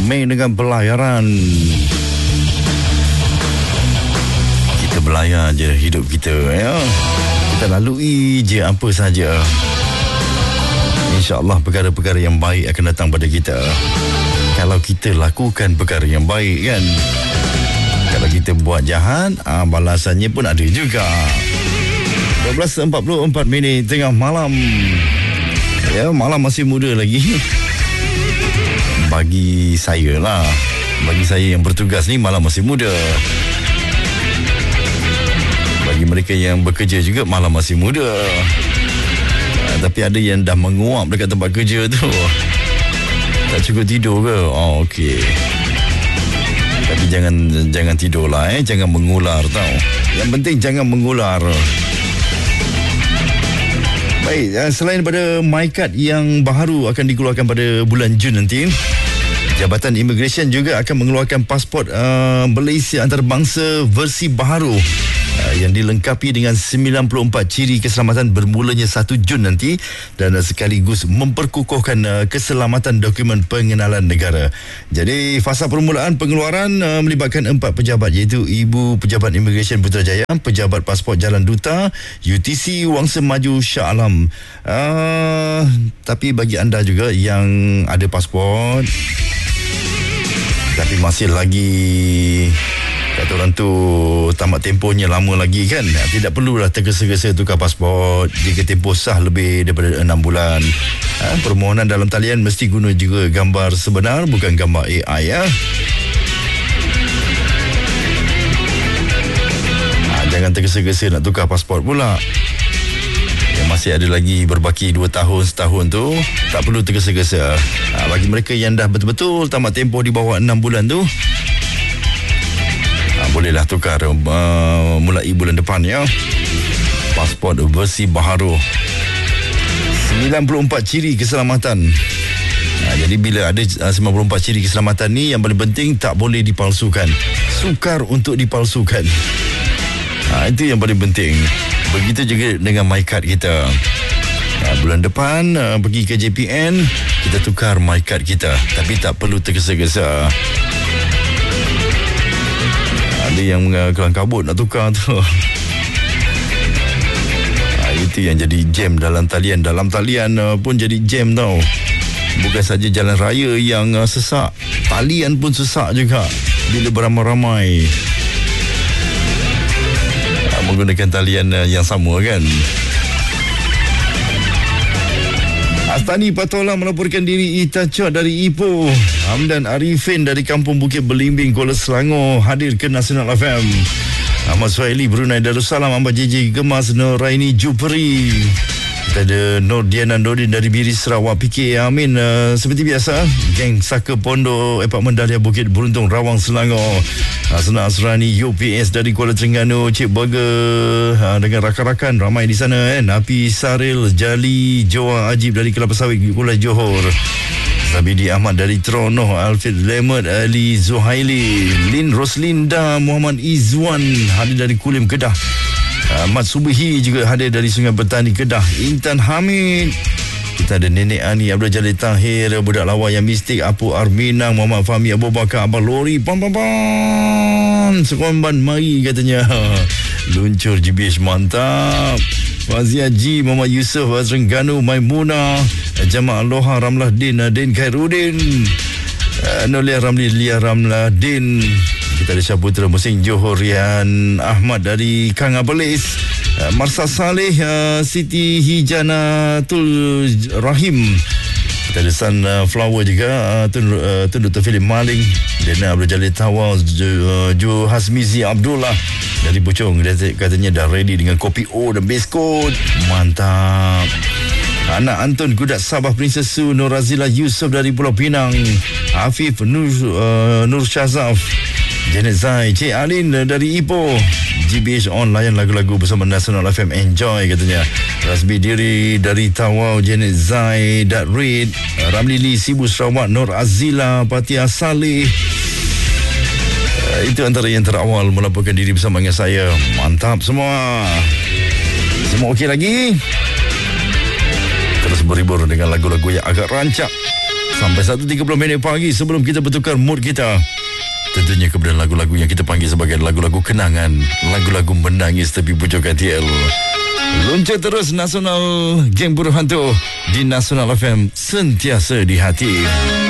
main dengan pelayaran. Kita belayar je hidup kita, ya. Kita lalui je apa saja. InsyaAllah perkara-perkara yang baik akan datang pada kita kalau kita lakukan perkara yang baik, kan. Kalau kita buat jahat, balasannya pun ada juga. 12.44 minit tengah malam. Ya, malam masih muda lagi. Bagi saya lah, bagi saya yang bertugas ni, malam masih muda. Bagi mereka yang bekerja juga, malam masih muda. Tapi ada yang dah menguap dekat tempat kerja tu. Tak cukup tidur ke? Oh, okey. Tapi jangan tidur lah, jangan mengular tau. Yang penting jangan mengular. Baik, selain daripada MyKad yang baru akan dikeluarkan pada bulan Jun nanti, Jabatan Immigration juga akan mengeluarkan pasport Malaysia antarabangsa versi baharu yang dilengkapi dengan 94 ciri keselamatan bermulanya 1 Jun nanti, dan sekaligus memperkukuhkan keselamatan dokumen pengenalan negara. Jadi fasa permulaan pengeluaran melibatkan 4 pejabat, iaitu Ibu Pejabat Immigration Putrajaya, Pejabat Pasport Jalan Duta, UTC Wangsa Maju Shah Alam. Tapi bagi anda juga yang ada pasport tapi masih lagi, kata orang tu, tamat tempohnya lama lagi, kan, tidak perlulah tergesa-gesa tukar pasport jika tempoh sah lebih daripada 6 bulan. Permohonan dalam talian mesti guna juga gambar sebenar, bukan gambar AI, ya. Jangan tergesa-gesa nak tukar pasport pula. Yang masih ada lagi berbaki 2 tahun, setahun tu, tak perlu tergesa-gesa. Bagi mereka yang dah betul-betul tamat tempoh di bawah 6 bulan tu, bolehlah tukar mulai bulan depan, ya. Pasport versi baharu, 94 ciri keselamatan. Jadi bila ada 94 ciri keselamatan ni, yang paling penting tak boleh dipalsukan. Sukar untuk dipalsukan. Itu yang paling penting. Begitu juga dengan MyKad kita. Bulan depan pergi ke JPN, kita tukar MyKad kita, tapi tak perlu tergesa-gesa. Ada yang kelang kabut nak tukar tu. Itu yang jadi jam dalam talian. Dalam talian pun jadi jam tau. Bukan saja jalan raya yang sesak, talian pun sesak juga bila beramai-ramai menggunakan talian yang sama, kan. Astani Patola melaporkan diri. Ita Chot dari Ipoh, Hamdan Arifin dari Kampung Bukit Belimbing, Kuala Selangor hadir ke Nasional FM. Ahmad Suhaili Brunei Darussalam, Amba JJ Gemas, Nur Raini Juperi. Kita ada Nur Diana Nordin dari Biri Sarawak, PK Amin. Seperti biasa, geng Saka Pondok Apartmen Dahlia Bukit Beruntung Rawang Selangor. Asna Asrani UPS dari Kuala Terengganu, Cik Burger dengan rakan-rakan ramai di sana, Napi Saril Jali Joa Ajib dari Kelapa Sawit Kuala Johor. Zabidi Ahmad dari Tronoh, Alfred Lemot, Ali Zuhaili, Lin Roslinda, Muhammad Izwan hadir dari Kulim Kedah. Mat Subihi juga hadir dari Sungai Petani Kedah. Intan Hamid. Kita ada Nenek Ani, Abdul Jalil Tahir, Budak Lawa yang Mistik, Apu Arminang, Muhammad Fahmi Abu Bakar, Abang Lori, Pam Sekomban mari katanya. Luncur GBH mantap. Fazi Haji, Muhammad Yusof, Azrengganu, Maimuna, Jamaah Aloha, Ramlah Din, Din Khairuddin, Nolia Ramli, Lia Ramlah Din. Kita ada Syaputra Musing Johor, Rian Ahmad dari Kang Abelis, Marsa Saleh, Siti Hijanatul Rahim. Kita ada Sunflower juga, Tun Dr. Philip Maling, Dena Abdul Jalil Tawal, Jo Hasmizi Abdullah dari Puchong. Dia katanya dah ready dengan kopi O dan biskut. Mantap. Anak Anton Kudat Sabah Princess Su, Nur Razila Yusof dari Pulau Pinang, Afif Nur Shazaf, Janet Zai, Cik Alin dari Ipoh. GBH on layan lagu-lagu bersama Nasional FM, enjoy katanya. Rasbi Diri dari Tawau, Janet Zai, Dat Reid, Ramli Lee, Sibu Sarawak, Nur Azila, Patia Saleh. Itu antara yang terawal melaporkan diri bersama dengan saya. Mantap semua. Semua okey lagi? Terus berhibur dengan lagu-lagu yang agak rancak. Sampai 1.30 pagi sebelum kita bertukar mood kita. Tentunya kepada lagu-lagu yang kita panggil sebagai lagu-lagu kenangan, lagu-lagu menangis tepi pucuk KTL. Luncur terus Nasional Geng Buruh Hantu di Nasional FM, sentiasa di hati.